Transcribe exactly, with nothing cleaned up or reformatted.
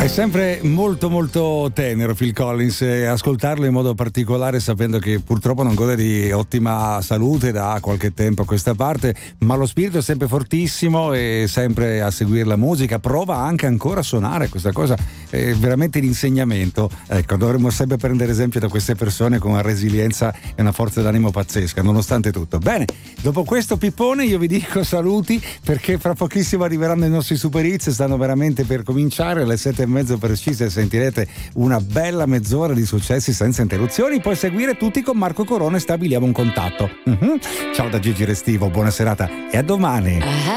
È sempre molto molto tenero Phil Collins, e ascoltarlo in modo particolare sapendo che purtroppo non gode di ottima salute da qualche tempo a questa parte, ma lo spirito è sempre fortissimo e sempre a seguire la musica, prova anche ancora a suonare. Questa cosa è veramente l'insegnamento. Ecco, dovremmo sempre prendere esempio da queste persone con una resilienza e una forza d'animo pazzesca nonostante tutto. Bene, dopo questo pippone io vi dico saluti, perché fra pochissimo arriveranno i nostri Super Hits, stanno veramente per cominciare alle sette e mezzo precise, sentirete una bella mezz'ora di successi senza interruzioni, poi seguire tutti con Marco Corona e stabiliamo un contatto. Uh-huh. Ciao da Gigi Restivo, buona serata e a domani.